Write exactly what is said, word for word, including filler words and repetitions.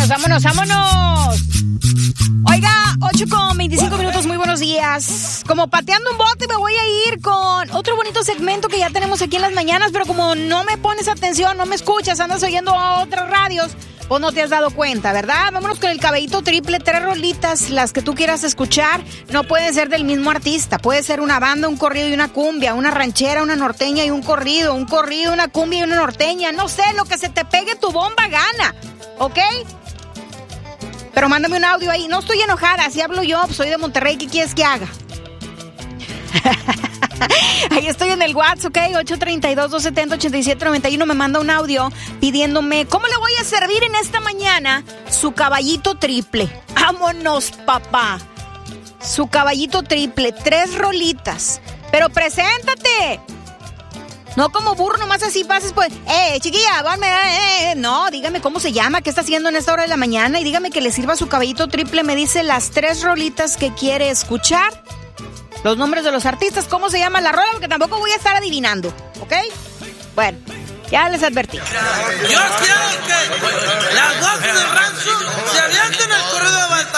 vámonos, vámonos. Oiga, ocho con veinticinco minutos, muy buenos días. Como pateando un bote me voy a ir con otro bonito segmento que ya tenemos aquí en las mañanas, pero como no me pones atención, no me escuchas, andas oyendo a otras radios, pues no te has dado cuenta, ¿verdad? Vámonos con el cabellito triple, tres rolitas, las que tú quieras escuchar. No pueden ser del mismo artista, puede ser una banda, un corrido y una cumbia, una ranchera, una norteña y un corrido, un corrido, una cumbia y una norteña. No sé, lo que se te pegue tu bomba gana, ¿ok? Pero mándame un audio ahí. No estoy enojada, si hablo yo, soy de Monterrey, ¿qué quieres que haga? Ahí estoy en el WhatsApp, ¿ok? ocho tres dos, dos siete cero, ocho siete nueve uno. Me manda un audio pidiéndome cómo le voy a servir en esta mañana su caballito triple. ¡Vámonos, papá! Su caballito triple, tres rolitas. Pero preséntate. No como burro, nomás así pases, pues, eh, chiquilla, vámonos, eh, eh. No, dígame cómo se llama, qué está haciendo en esta hora de la mañana y dígame que le sirva su caballito triple. Me dice las tres rolitas que quiere escuchar, los nombres de los artistas, cómo se llama la rola, porque tampoco voy a estar adivinando, ¿ok? Bueno, ya les advertí. Yo quiero que las voces del rancho